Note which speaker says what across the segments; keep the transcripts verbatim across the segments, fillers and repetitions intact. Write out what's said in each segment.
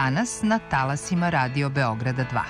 Speaker 1: danas na talasima Radio Beograda dva.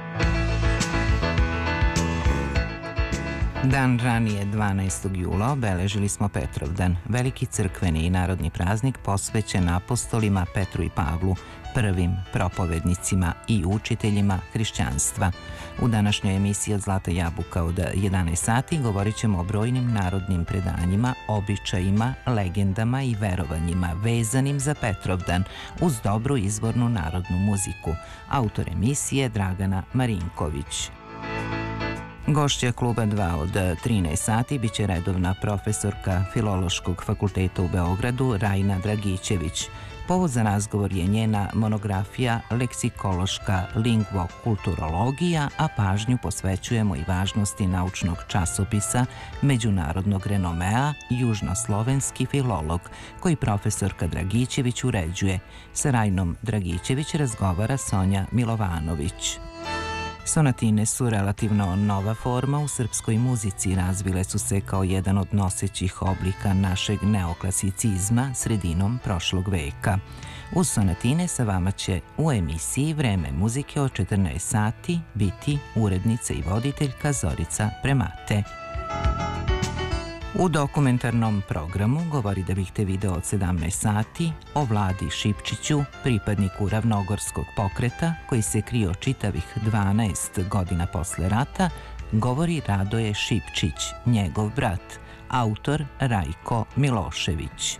Speaker 2: Dan ranije, dvanaestog jula, obeležili smo Petrovdan, veliki crkveni i narodni praznik posvećen apostolima Petru i Pavlu, prvim propovednicima i učiteljima hrišćanstva. U današnjoj emisiji od Zlata jabuka od jedanaest sati govorit ćemo o brojnim narodnim predanjima, običajima, legendama i verovanjima vezanim za Petrovdan uz dobru izvornu narodnu muziku. Autor emisije Dragana Marinković. Gošća Kluba dva od trinaest sati biće redovna profesorka Filološkog fakulteta u Beogradu Rajna Dragićević. Povod za razgovor je njena monografija Leksikološka lingvokulturologija, a pažnju posvećujemo i važnosti naučnog časopisa međunarodnog renomea Južnoslovenski filolog, koji profesorka Dragićević uređuje. Sa Rajnom Dragićević razgovara Sonja Milovanović. Sonatine su relativno nova forma u srpskoj muzici, razvile su se kao jedan od nosećih oblika našeg neoklasicizma sredinom prošlog veka. Uz sonatine sa vama će u emisiji Vreme muzike od četrnaest sati biti urednica i voditeljka Zorica Premate. U dokumentarnom programu Govori da bih te video od sedamnaest sati o Vladi Šipčiću, pripadniku ravnogorskog pokreta koji se krio čitavih dvanaest godina posle rata, govori Radoje Šipčić, njegov brat, autor Rajko Milošević.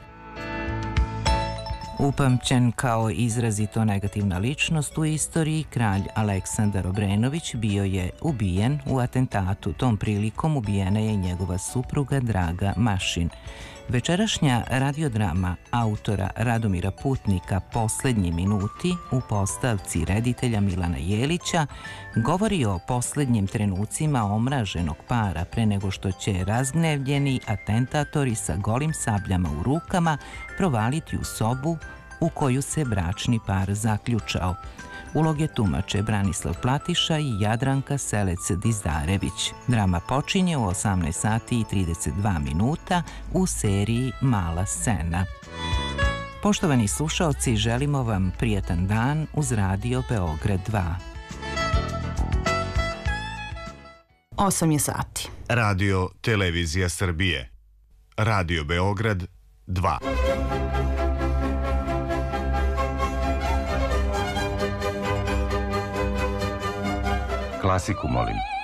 Speaker 2: Upamćen kao izrazito negativna ličnost u istoriji, kralj Aleksandar Obrenović bio je ubijen u atentatu. Tom prilikom ubijena je njegova supruga Draga Mašin. Večerašnja radiodrama autora Radomira Putnika Poslednji minuti u postavci reditelja Milana Jelića govori o poslednjim trenucima omraženog para pre nego što će razgnevljeni atentatori sa golim sabljama u rukama provaliti u sobu u koju se bračni par zaključao. Uloge tumače Branislav Platiša i Jadranka Selec-Dizdarević. Drama počinje u osamnaest sati i trideset dva minuta u seriji Mala scena. Poštovani slušaoci, želimo vam prijatan dan uz Radio Beograd dva.
Speaker 3: osam je sati.
Speaker 4: Radio Televizija Srbije. Radio Beograd dva.
Speaker 5: Klasiku, molim.